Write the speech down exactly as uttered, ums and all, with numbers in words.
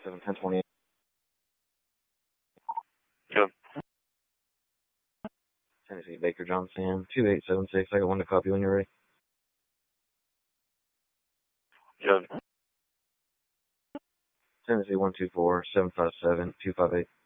seven, ten twenty-eight. Good. Tennessee, Baker John Sam, two eight seven six. I got one to copy when you're ready. Good. Tennessee, one two four, seven five seven, two five eight.